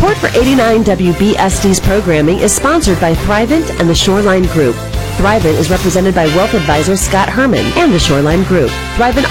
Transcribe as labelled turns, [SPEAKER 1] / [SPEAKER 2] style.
[SPEAKER 1] Support for 89 WBSD's programming is sponsored by Thrivent and the Shoreline Group. Thrivent is represented by wealth advisor Scott Herman and the Shoreline Group. Thrivent